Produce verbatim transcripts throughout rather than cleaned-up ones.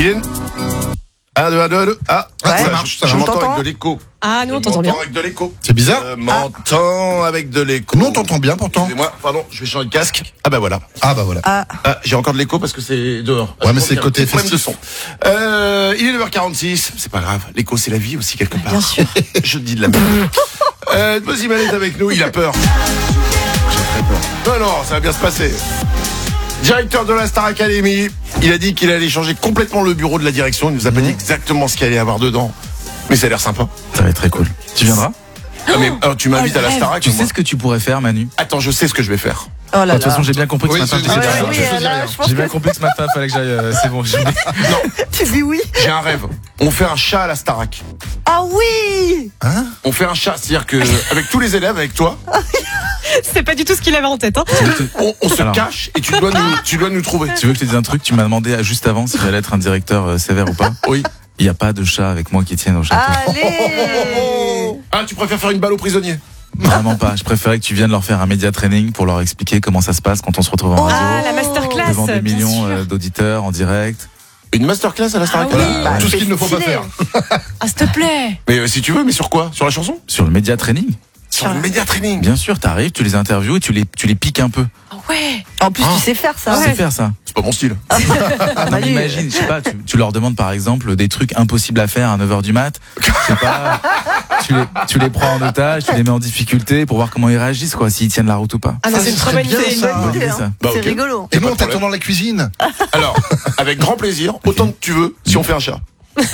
Il est... un, deux, un, deux, un, deux. Ah, Ouais. ça Ouais. marche. Ça Je marche. m'entends avec de l'écho. Ah, nous on Je t'entend bien. m'entends avec de l'écho. C'est bizarre. Je m'entends avec de l'écho. Nous, on t'entend bien pourtant. Excusez-moi, pardon, je vais changer de casque. Ah bah voilà. Ah bah voilà. Ah, Ah, j'ai encore de l'écho parce que c'est dehors. Ouais, mais Ah, c'est bon, côté il y a un petit problème de festif. son. Euh, il est neuf heures quarante-six. C'est pas grave. L'écho, c'est la vie aussi, quelque part. Bien sûr. Je dis de la merde. euh, Moziman est avec nous. Il a peur. J'ai très peur. Non, non, ça va bien se passer. Directeur de la Star Academy. Il a dit qu'il allait changer complètement le bureau de la direction. Il nous a pas dit exactement ce qu'il allait avoir dedans. Mais ça a l'air sympa. Ça va être très cool. Tu viendras? Ah, mais alors, tu m'invites Oh, à la le Star rêve. Ac. Tu moi. sais ce que tu pourrais faire, Manu? Attends, je sais ce que je vais faire. oh là De toute là. façon, j'ai bien compris que Oui, ce matin, c'est- tu disais c'est- pas. oui, je choisis là, rien. je pense J'ai bien que compris que ce matin, il fallait que j'aille. euh, c'est bon, je tu dis oui. J'ai un rêve. On fait un chat à la Starac. Ah oui. Hein? On fait un chat, c'est-à-dire que avec tous les élèves, avec toi, C'est pas du tout ce qu'il avait en tête. Hein. on, on se Alors. cache et tu dois nous, tu dois nous trouver. Tu veux que je te dise un truc? Tu m'as demandé euh, juste avant si j'allais être un directeur euh, sévère ou pas. Oui. Il n'y a pas de chat avec moi qui tienne au château. Allez. Ah, tu préfères faire une balle aux prisonniers? Vraiment pas. Je préférais que tu viennes leur faire un média training pour leur expliquer comment ça se passe quand on se retrouve en radio. Ah, la masterclass. Devant des bien millions sûr. euh, d'auditeurs en direct. Une masterclass à la Starac? Ah oui. Voilà. Bah, Tout ce c'est qu'il ne faut pas stylé. faire. Ah, s'il te plaît. Mais euh, si tu veux, mais sur quoi? Sur la chanson? Sur le média training. Sur le média training. Bien sûr, t'arrives, tu les interviews et tu les, tu les piques un peu. Ah ouais. En plus, Ah. tu sais faire ça. Tu sais faire ça. C'est pas mon style. Ah, Non, mais imagine, je sais pas, tu, tu leur demandes par exemple des trucs impossibles à faire à neuf heures du mat. Je sais pas, tu les, tu les prends en otage, tu les mets en difficulté pour voir comment ils réagissent, quoi, s'ils tiennent la route ou pas. Ah non, Ça, c'est une ce très serait bonne bien, idée. ça. Bonne idée, c'est hein. ça. Bah, C'est ok. rigolo. Et pas nous, de on t'attend problème. dans la cuisine. Alors, avec grand plaisir, autant que tu veux, si on fait un chat.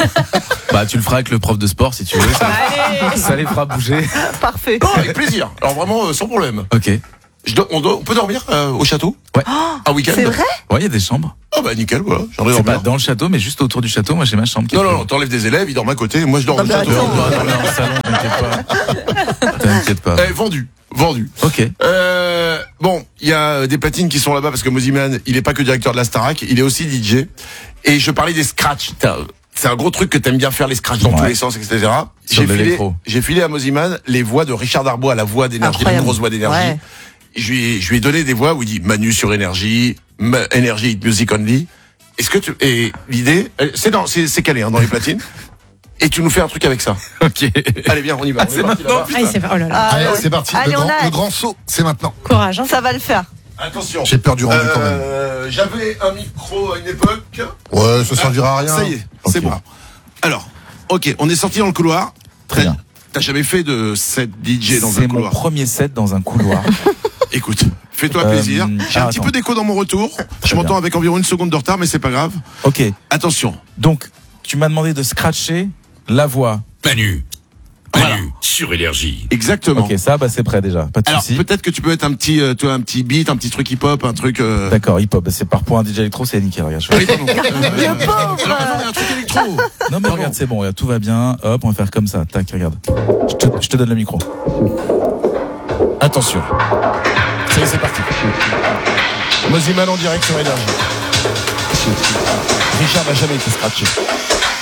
Bah, tu le feras avec le prof de sport si tu veux. Ça, Allez. ça les fera bouger. Parfait. Non, avec plaisir. Alors vraiment, euh, sans problème. Ok. Ouais, Je dois- on, doit- on peut dormir euh, au château? Ouais. Un week-end? C'est vrai? il y a des chambres. Ah bah nickel, voilà. J'en ai C'est pas dormir. dans le château, mais juste autour du château. Moi, j'ai ma chambre. qui est Non, non, plus- non, t'enlèves des élèves, ils dorment à côté, moi je dors Non, au mais château. attends. Non, non, non, dans le salon, t'inquiète pas. T'inquiète pas. Eh, vendu, vendu. Ok. Euh, bon, il y a des platines qui sont là-bas parce que Moziman, il est pas que directeur de la Starac, il est aussi D J. Et je parlais des scratchs. T'as- C'est un gros truc que t'aimes bien faire, les scratchs dans Ouais. tous les sens, et cetera. Sur J'ai de filé, l'électro. j'ai filé à Moziman les voix de Richard Darbois, la voix d'énergie, la Incroyable. grosse voix d'énergie. Ouais. Et Je lui, ai, je lui ai donné des voix où il dit Manu sur énergie, Ma- énergie hit music only. Est-ce que tu, et l'idée, euh, c'est dans, c'est, c'est calé, hein, dans les platines. Et tu nous fais un truc avec ça. Ok. Allez, viens, on y va. On est parti là-bas. Ah, il s'est fait- oh là là. Ah, Allez, ouais. c'est parti. Allez, le, on grand, a- le grand saut, c'est maintenant. Courage. Hein. Ça va le faire. Attention. J'ai peur du rendu quand même. Euh, j'avais un micro à une époque. Ouais, ça servira à rien. Ça y est, Ok. c'est bon. Alors, ok, on est sorti dans le couloir. Très bien. T'as jamais fait de set D J dans un C'est mon couloir? premier set dans un couloir. Écoute, fais-toi Euh, plaisir. J'ai ah, un petit attends. peu d'écho dans mon retour. Je Très m'entends bien. avec environ une seconde de retard, mais c'est pas grave. Ok. Attention. Donc, tu m'as demandé de scratcher la voix. Manu. Voilà. Manu, sur énergie. Exactement. Ok, ça, bah, c'est prêt déjà. Pas de Alors souci. peut-être que tu peux être un petit, euh, toi, un petit beat, un petit truc hip-hop, un truc. Euh... D'accord, hip-hop. Bah, c'est par pour un D J électro, c'est nickel. Regarde, je fais- Oui, pardon. Le pauvre. Alors, attends, il y a un truc électro. Non, mais regarde, c'est bon. Regarde, tout va bien. Hop, on va faire comme ça. Tac, regarde. Je te, je te donne le micro. Attention. Ça y est, c'est parti. Moziman en direct sur énergie. Richard n'a jamais été scratché.